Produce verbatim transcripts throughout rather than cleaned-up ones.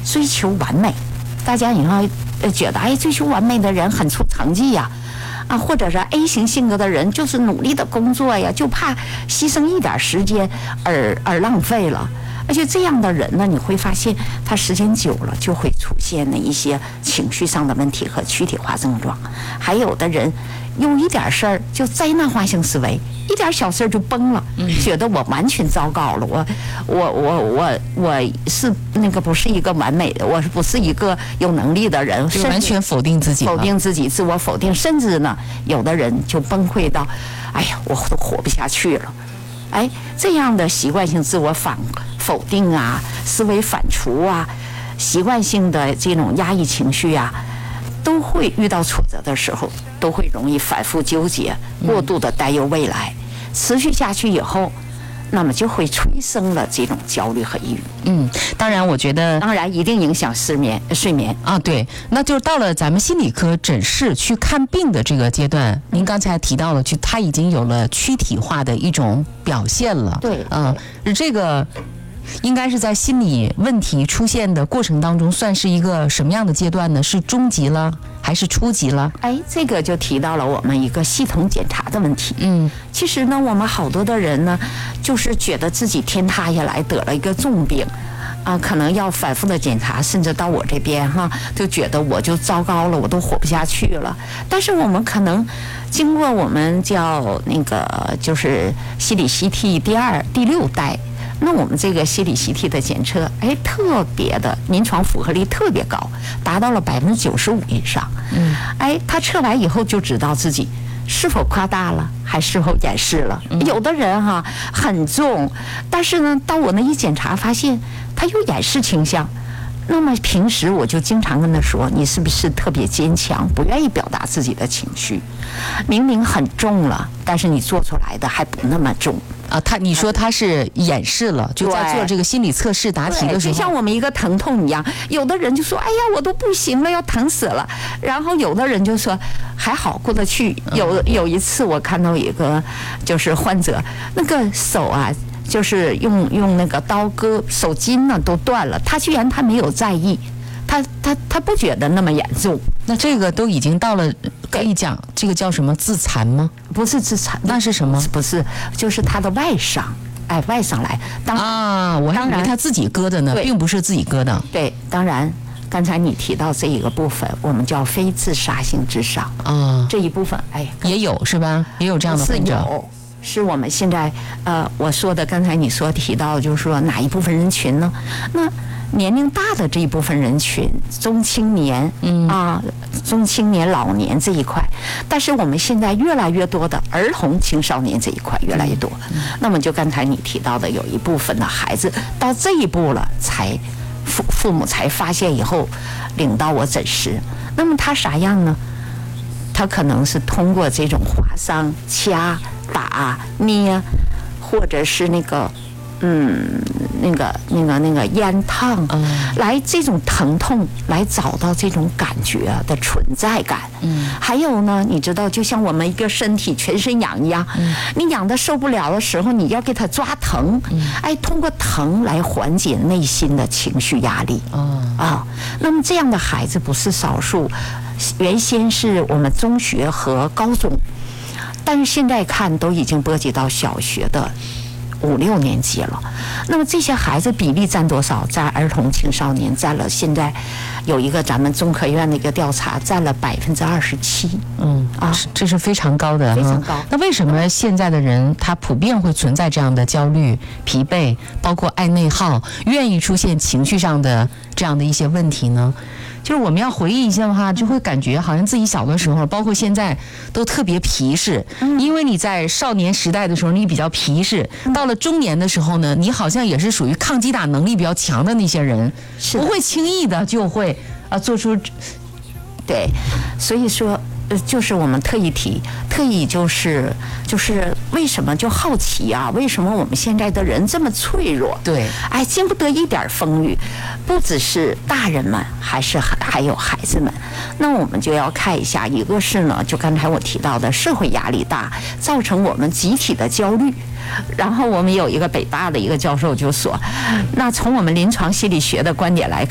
追求完美。大家你看，呃，觉得哎，追求完美的人很出成绩呀，啊，或者是 A 型性格的人就是努力的工作呀，就怕牺牲一点时间而而浪费了。而且这样的人呢，你会发现他时间久了就会出现了一些情绪上的问题和躯体化症状。还有的人有一点事儿就灾难化性思维，一点小事就崩了，觉得我完全糟糕了，我我我我我是那个不是一个完美的，我是不是一个有能力的人， 就完全否定自己， 否定自己，自我否定，甚至呢，有的人就崩溃到，哎呀，我都活不下去了。哎，这样的习惯性自我反否定啊，思维反刍啊，习惯性的这种压抑情绪啊，都会遇到挫折的时候，都会容易反复纠结，过度的担忧未来，持续下去以后，那么就会催生了这种焦虑和抑郁。 嗯，当然，我觉得当然一定影响失眠、睡眠啊。对，那就是到了咱们心理科诊室去看病的这个阶段，您刚才提到了，就他已经有了躯体化的一种表现了。 对， 嗯、呃，这个应该是在心理问题出现的过程当中，算是一个什么样的阶段呢？是中级了，还是初级了？ 哎，这个就提到了我们一个系统检查的问题。 嗯， 其实呢，我们好多的人呢，就是觉得自己天塌下来得了一个重病。啊，可能要反复的检查，甚至到我这边哈，就觉得我就糟糕了，我都活不下去了。但是我们可能经过我们叫那个就是心理 C T 第二、第六代，那我们这个心理 C T 的检测，哎，特别的临床符合率特别高，达到了百分之九十五以上。嗯，哎，他测完以后就知道自己是否夸大了，还是否掩饰了。有的人哈很重，但是呢，到我那一检查发现他有掩饰倾向。那么平时我就经常跟他说，你是不是特别坚强，不愿意表达自己的情绪？明明很重了，但是你做出来的还不那么重。 啊，他你说他是掩饰了，就在做这个心理测试答题的时候， 就像我们一个疼痛一样，有的人就说：“哎呀，我都不行了，要疼死了。”然后有的人就说：“还好，过得去。”有有一次我看到一个就是患者，那个手啊，就是用用那个刀割手筋呢都断了，他居然他没有在意，他他他不觉得那么严重。 那这个都已经到了可以讲这个叫什么自残吗？ 不是自残， 那是什么？ 不是，就是他的外伤，哎，外伤来。当啊，我还以为他自己割的呢，并不是自己割的。 对，当然，刚才你提到这一个部分，我们叫非自杀性自伤啊， 这一部分，哎， 也有是吧？也有这样的患者。 是有，是我们现在呃，我说的刚才你说提到，就是说哪一部分人群呢？那年龄大的这一部分人群，中青年，嗯啊，中青年、老年这一块，但是我们现在越来越多的儿童、青少年这一块越来越多。嗯、那么就刚才你提到的，有一部分的孩子到这一步了，才父父母才发现以后，领到我诊室。那么他啥样呢？他可能是通过这种划伤、掐、打、捏，或者是那个。嗯，那个、那个、那个烟烫，嗯，来这种疼痛，来找到这种感觉的存在感。嗯，还有呢，你知道，就像我们一个身体全身痒一样，嗯，你痒的受不了的时候，你要给它抓疼，嗯，哎，通过疼来缓解内心的情绪压力。哦，啊，那么这样的孩子不是少数，原先是我们中学和高中，但是现在看都已经波及到小学的。五六年级了，那么这些孩子比例占多少？在儿童青少年占了，现在有一个咱们中科院的一个调查，占了百分之二十七。嗯啊， 这是非常高的， 非常高。 那为什么现在的人他普遍会存在这样的焦虑、疲惫，包括爱内耗，愿意出现情绪上的这样的一些问题呢？就是我们要回忆一下的话，就会感觉好像自己小的时候，包括现在都特别皮实。因为你在少年时代的时候，你比较皮实；到了中年的时候呢，你好像也是属于抗击打能力比较强的那些人，不会轻易的就会啊做出。 对，所以说。呃，就是我们特意提，特意就是就是为什么就好奇啊？为什么我们现在的人这么脆弱？ 对， 哎，经不得一点风雨，不只是大人们，还是还有孩子们。那我们就要看一下，一个是呢，就刚才我提到的社会压力大，造成我们集体的焦虑。然后我们有一个北大的一个教授就说，那从我们临床心理学的观点来看，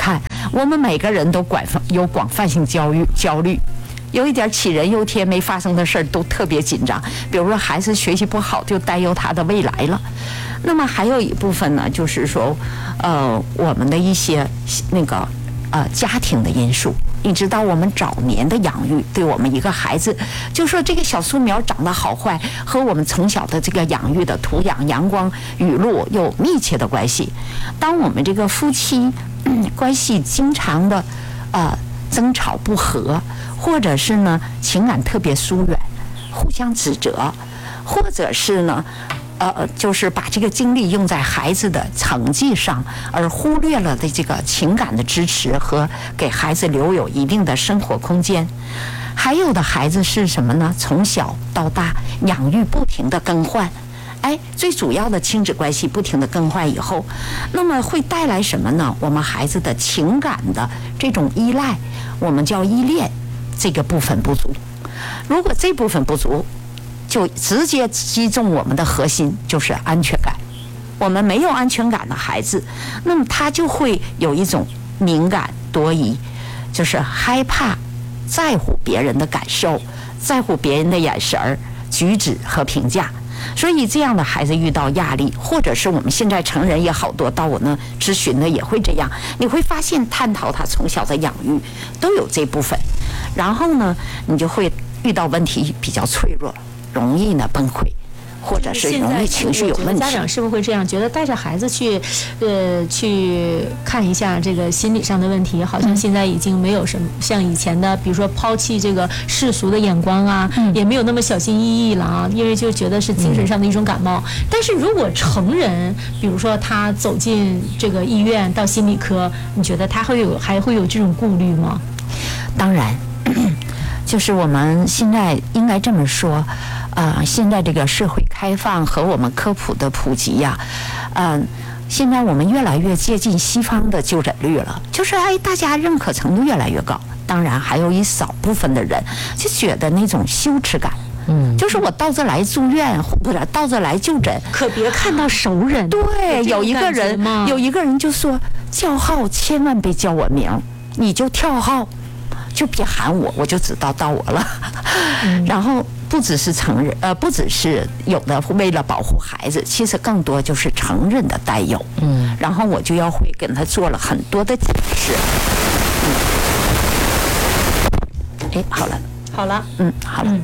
我们每个人都广泛有广泛性焦虑焦虑。有一点杞人忧天，没发生的事儿都特别紧张。比如说孩子学习不好，就担忧他的未来了。那么还有一部分呢，就是说，呃，我们的一些那个呃家庭的因素。你知道，我们早年的养育对我们一个孩子，就说这个小树苗长得好坏，和我们从小的这个养育的土壤、阳光、雨露有密切的关系。当我们这个夫妻、嗯、关系经常的呃争吵不和，或者是呢情感特别疏远，互相指责，或者是呢呃就是把这个精力用在孩子的成绩上，而忽略了的这个情感的支持和给孩子留有一定的生活空间。还有的孩子是什么呢？从小到大养育不停的更换，哎，最主要的亲子关系不停的更换以后，那么会带来什么呢？我们孩子的情感的这种依赖，我们叫依恋，这个部分不足。如果这部分不足，就直接击中我们的核心，就是安全感。我们没有安全感的孩子，那么他就会有一种敏感多疑，就是害怕、在乎别人的感受，在乎别人的眼神儿、举止和评价。所以这样的孩子遇到压力，或者是我们现在成人也好多到我那咨询的也会这样，你会发现探讨他从小的养育都有这部分，然后呢，你就会遇到问题比较脆弱，容易呢崩溃，或者是容易情绪有问题。 家长是不是会这样觉得，带着孩子去，呃，去看一下这个心理上的问题，好像现在已经没有什么像以前的，比如说抛弃这个世俗的眼光啊，嗯、也没有那么小心翼翼了啊，因为就觉得是精神上的一种感冒。嗯、但是如果成人，比如说他走进这个医院到心理科，你觉得他会有还会有这种顾虑吗？ 当然。就是我们现在应该这么说，呃，现在这个社会开放和我们科普的普及呀、啊，嗯、呃，现在我们越来越接近西方的就诊率了，就是哎，大家认可程度越来越高。当然，还有一少部分的人就觉得那种羞耻感。嗯，就是我到这来住院，或者到这来就诊， 可别看到熟人。 对，有一个人，有一个人就说叫号千万别叫我名，你就跳号。就别喊我，我就知道到我了。嗯、然后不只是成人，呃，不只是有的为了保护孩子，其实更多就是成人的担忧。嗯，然后我就要会跟他做了很多的解释。嗯，哎，好了， 好了， 嗯，好了。嗯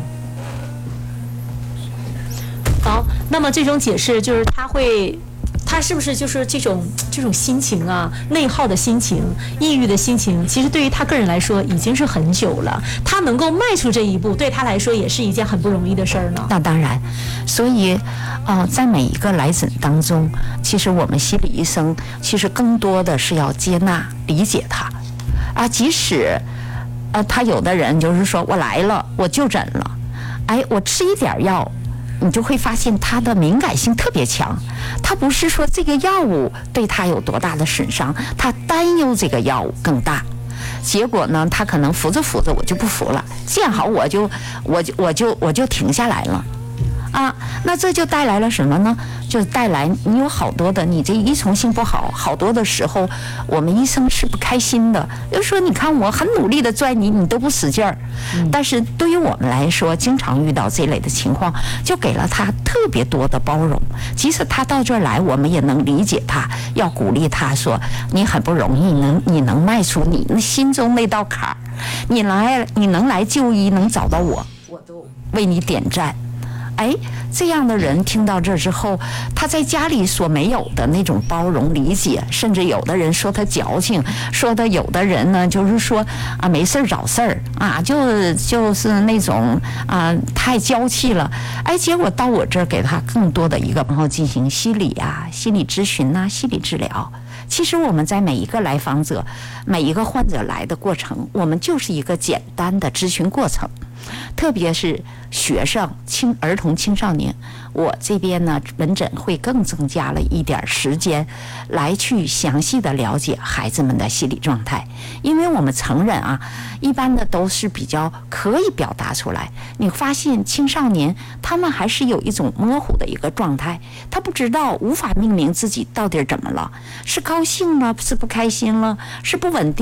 好，那么这种解释就是他会。他是不是就是这种这种心情啊，内耗的心情、抑郁的心情，其实对于他个人来说已经是很久了。他能够迈出这一步，对他来说也是一件很不容易的事儿呢。 那当然，所以，呃，在每一个来诊当中，其实我们心理医生其实更多的是要接纳、理解他，啊，即使，呃，他有的人就是说我来了，我就诊了，哎，我吃一点药。你就会发现他的敏感性特别强，他不是说这个药物对他有多大的损伤，他担忧这个药物更大。结果呢，他可能服着服着我就不服了，见好我就我就我就我就停下来了。啊，那这就带来了什么呢？就带来你有好多的，你这依从性不好，好多的时候我们医生是不开心的，就说你看我很努力的拽你，你都不使劲儿。嗯、但是对于我们来说，经常遇到这类的情况，就给了他特别多的包容。即使他到这儿来，我们也能理解他，要鼓励他说你很不容易，能你能迈出你那心中那道坎儿，你来你能来就医，能找到我，我都为你点赞。哎，这样的人听到这之后，他在家里所没有的那种包容理解，甚至有的人说他矫情，说的有的人呢就是说啊没事找事儿啊，就就是那种啊太娇气了。哎，结果到我这儿给他更多的一个，然后进行心理啊、心理咨询啊、心理治疗。其实我们在每一个来访者、每一个患者来的过程，我们就是一个简单的咨询过程。特别是学生、青儿童、青少年，我这边呢门诊会更增加了一点时间，来去详细的了解孩子们的心理状态。因为我们成人啊，一般的都是比较可以表达出来。你发现青少年他们还是有一种模糊的一个状态，他不知道，无法命名自己到底怎么了，是高兴了，是不开心了，是不稳定。